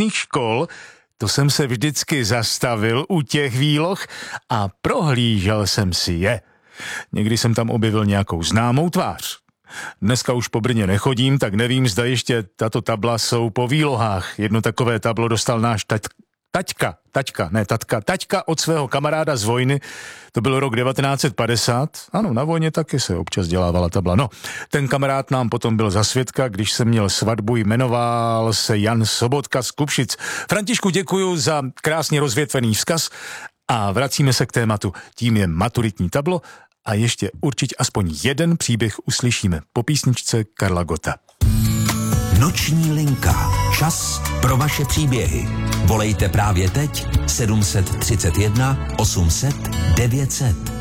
různých škol, to jsem se vždycky zastavil u těch výloh a prohlížel jsem si je. Někdy jsem tam objevil nějakou známou tvář. Dneska už po Brně nechodím, tak nevím, zda ještě tato tabla jsou po výlohách. Jedno takové tablo dostal náš taťka od svého kamaráda z vojny. To byl rok 1950. Ano, na vojně taky se občas dělávala tabla. No, ten kamarád nám potom byl za svědka, když jsem měl svatbu, jmenoval se Jan Sobotka z Kupšic. Františku, děkuju za krásně rozvětvený vzkaz a vracíme se k tématu. Tím je maturitní tablo a ještě určitě aspoň jeden příběh uslyšíme po písničce Karla Gotta. Noční linka. Čas pro vaše příběhy. Volejte právě teď 731 800 900.